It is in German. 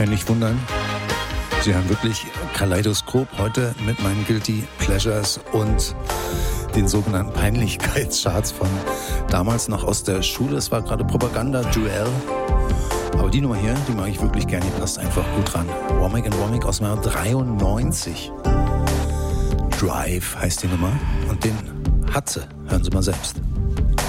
Nicht wundern. Sie haben wirklich Kaleidoskop heute mit meinen Guilty Pleasures und den sogenannten Peinlichkeitscharts von damals noch aus der Schule. Es war gerade Propaganda-Duell. Aber die Nummer hier, die mag ich wirklich gerne, die passt einfach gut ran. Womack & Womack aus dem Jahr 93. Drive heißt die Nummer und den hat sie. Hören Sie mal selbst.